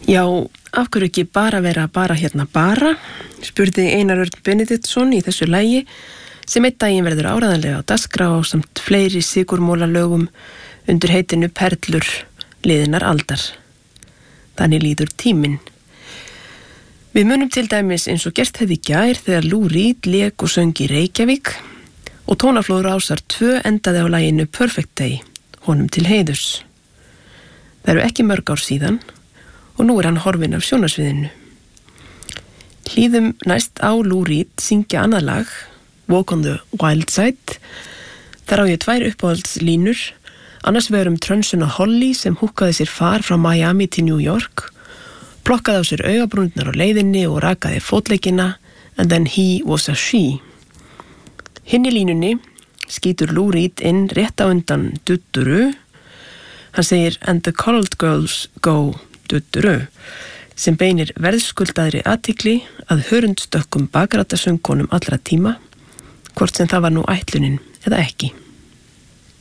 Já, af hverju ekki bara vera bara hérna bara, spurði Einar Örn Benediktsson í þessu lagi sem einn daginn verður áreiðanlega á dagskrá samt fleiri sigurmólalögum undir heitinu Perlur liðinnar aldar. Þannig líður tíminn. Við munum til dæmis eins og gerst hefði í gær þegar Lou Reed lék og söng í Reykjavík og tónaflóður Ásar 2 endaði á laginu Perfect Day, honum til heiðurs. Það eru ekki mörg ár síðan og nú hann horfinn af sjónarsviðinu. Hlýðum næst á Lou Reed syngja annað lag, Walk on the Wild Side. Þar á ég 2 uppáhaldslínur, annars vegar Trunson og Holly sem húkkaði sér far frá Miami til New York, plokkaði á sér augabrúnirnar á leiðinni og rakaði fótleggina, and then he was a she. Hinn í línunni skýtur Lou Reed inn rétt á undan dutturu. Hann segir, and the colored girls go dutturu, sem beinir verðskuldaðri athygli að hörundstökkum bakrætasöngkonum allra tíma, hvort sem það var nú ætlunin eða ekki.